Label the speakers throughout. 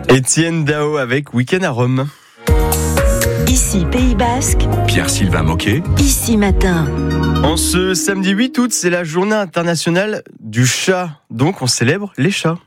Speaker 1: Étienne Dao avec Week-end à Rome.
Speaker 2: Ici Pays Basque,
Speaker 3: Pierre-Sylvain Moquet.
Speaker 2: Ici Matin.
Speaker 1: En ce samedi 8 août, c'est la journée internationale du chat. Donc on célèbre les chats.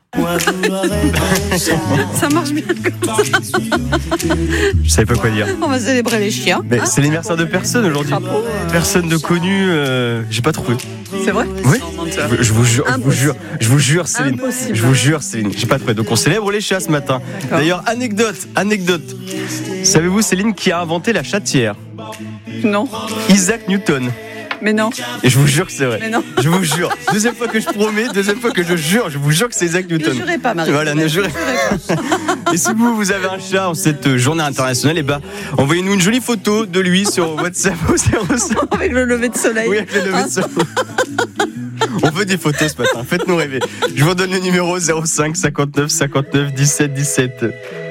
Speaker 4: Ça marche bien comme ça.
Speaker 1: Je savais pas quoi dire.
Speaker 4: On va célébrer les chiens.
Speaker 1: Mais c'est l'anniversaire de personne aujourd'hui. Personne de connu, j'ai pas trouvé.
Speaker 4: C'est vrai ?
Speaker 1: Oui. Je vous jure, Céline.
Speaker 4: Impossible.
Speaker 1: Je vous jure, Céline, j'ai pas trouvé. Donc on célèbre les chats ce matin.
Speaker 4: D'accord.
Speaker 1: D'ailleurs, anecdote. Savez-vous, Céline, qui a inventé la chatière ?
Speaker 4: Non,
Speaker 1: Isaac Newton.
Speaker 4: mais non.
Speaker 1: Et je vous jure que c'est vrai.
Speaker 4: Mais non.
Speaker 1: Je vous jure. Deuxième fois que je promets, deuxième fois que je jure, je vous jure que c'est Isaac Newton.
Speaker 4: Ne jurez pas, Marie.
Speaker 1: Voilà, ne jurez pas. Et si vous avez un chat en cette journée internationale, envoyez-nous une jolie photo de lui sur WhatsApp au 05.
Speaker 4: Avec le lever de soleil.
Speaker 1: Oui, avec le lever de soleil. On veut des photos ce matin, faites-nous rêver. Je vous donne le numéro 05 59 59 17 17.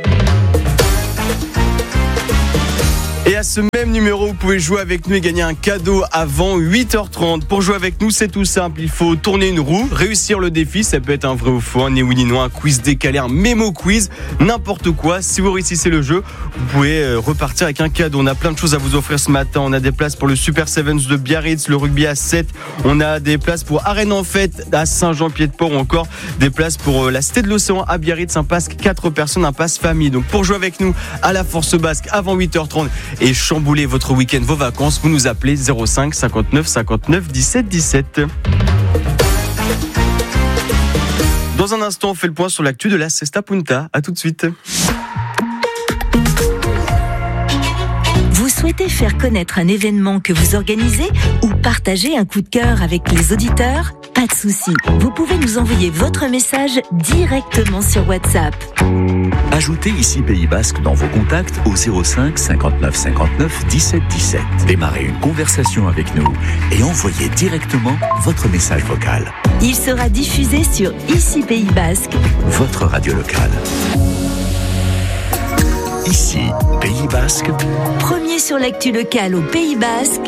Speaker 1: Et à ce même numéro, vous pouvez jouer avec nous et gagner un cadeau avant 8h30. Pour jouer avec nous, c'est tout simple. Il faut tourner une roue, réussir le défi. Ça peut être un vrai ou faux, un ni oui ni non, un quiz décalé, un mémo quiz, n'importe quoi. Si vous réussissez le jeu, vous pouvez repartir avec un cadeau. On a plein de choses à vous offrir ce matin. On a des places pour le Super Sevens de Biarritz, le rugby à 7. On a des places pour Arène en Fête à Saint-Jean-Pied-de-Port ou encore des places pour la Cité de l'Océan à Biarritz. Un pass 4 personnes, un pass famille. Donc pour jouer avec nous à la Force Basque avant 8h30 et chambouler votre week-end, vos vacances, vous nous appelez 05 59 59 17 17. Dans un instant, on fait le point sur l'actu de la Cesta Punta. À tout de suite.
Speaker 2: Vous souhaitez faire connaître un événement que vous organisez ou partager un coup de cœur avec les auditeurs ? Pas de souci, vous pouvez nous envoyer votre message directement sur WhatsApp.
Speaker 3: Ajoutez ici Pays Basque dans vos contacts au 05 59 59 17 17. Démarrez une conversation avec nous et envoyez directement votre message vocal.
Speaker 2: Il sera diffusé sur Ici Pays Basque.
Speaker 3: Votre radio locale. Ici, Pays Basque.
Speaker 2: Premier sur l'actu locale au Pays Basque.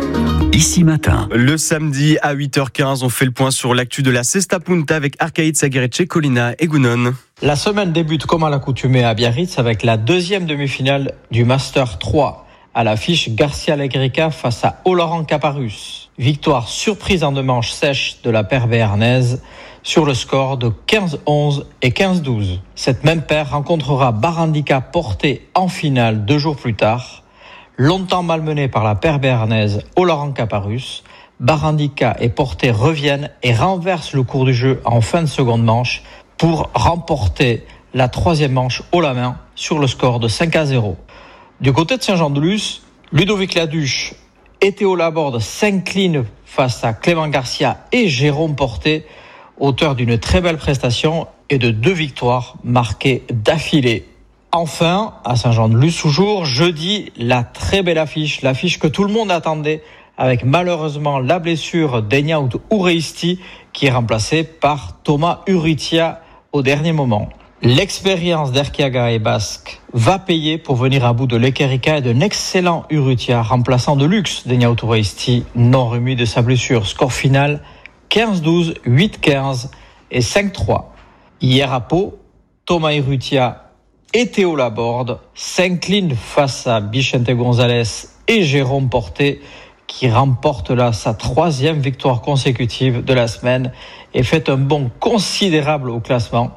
Speaker 3: Ici Matin.
Speaker 1: Le samedi à 8h15, on fait le point sur l'actu de la Cesta Punta avec Arcaïd Saguerreche, Colina et Gounon.
Speaker 5: La semaine débute comme à l'accoutumée à Biarritz avec la deuxième demi-finale du Master 3. À l'affiche, Garcia Legrica face à Oloron Caparus. Victoire surprise en deux manches sèches de la paire béarnaise sur le score de 15-11 et 15-12. Cette même paire rencontrera Barandika Porté en finale 2 jours plus tard. Longtemps malmenée par la paire béarnaise Oloron Caparus, Barandika et Porté reviennent et renversent le cours du jeu en fin de seconde manche pour remporter la troisième manche haut la main sur le score de 5-0. Du côté de Saint-Jean-de-Luz, Ludovic Laduche et Théo Laborde s'inclinent face à Clément Garcia et Jérôme Porté, auteur d'une très belle prestation et de 2 victoires marquées d'affilée. Enfin, à Saint-Jean-de-Luz toujours, jeudi, la très belle affiche, l'affiche que tout le monde attendait, avec malheureusement la blessure d'Enyaunt Ureisti, qui est remplacé par Thomas Urrutia au dernier moment. L'expérience d'Erkiaga et Basque va payer pour venir à bout de l'Ekerika et d'un excellent Urrutia, remplaçant de luxe d'Enyaunt Ureisti, non remis de sa blessure. Score final 15-12, 8-15 et 5-3. Hier à Pau, Thomas Urrutia et Théo Laborde s'inclinent face à Vicente Gonzalez et Jérôme Porté, qui remporte là sa 3e victoire consécutive de la semaine et fait un bond considérable au classement.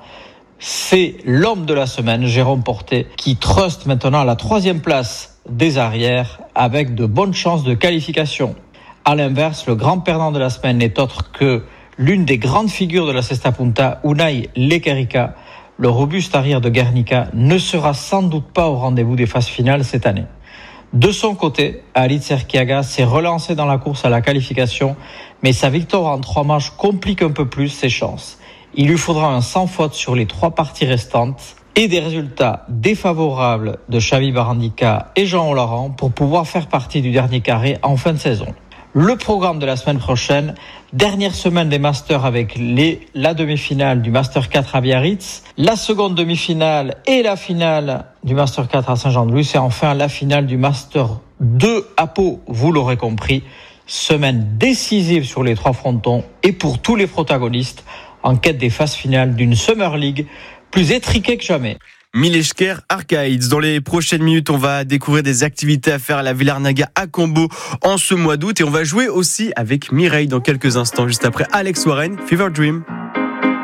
Speaker 5: C'est l'homme de la semaine, Jérôme Porté, qui truste maintenant à la 3e place des arrières avec de bonnes chances de qualification. À l'inverse, le grand perdant de la semaine n'est autre que l'une des grandes figures de la Cesta Punta, Unai Lekerika. Le robuste arrière de Guernica ne sera sans doute pas au rendez-vous des phases finales cette année. De son côté, Alitz Erkiaga s'est relancé dans la course à la qualification, mais sa victoire en 3 manches complique un peu plus ses chances. Il lui faudra un sans faute sur les 3 parties restantes et des résultats défavorables de Xavi Barandika et Jean Oloron pour pouvoir faire partie du dernier carré en fin de saison. Le programme de la semaine prochaine, dernière semaine des Masters avec la demi-finale du Master 4 à Biarritz, la seconde demi-finale et la finale du Master 4 à Saint-Jean-de-Luz et enfin la finale du Master 2 à Pau, vous l'aurez compris. Semaine décisive sur les 3 frontons et pour tous les protagonistes en quête des phases finales d'une Summer League plus étriquée que jamais.
Speaker 1: Milleshker Arcades. Dans les prochaines minutes, on va découvrir des activités à faire à la Villarnaga à Cambo en ce mois d'août et on va jouer aussi avec Mireille dans quelques instants, juste après Alex Warren, Fever Dream.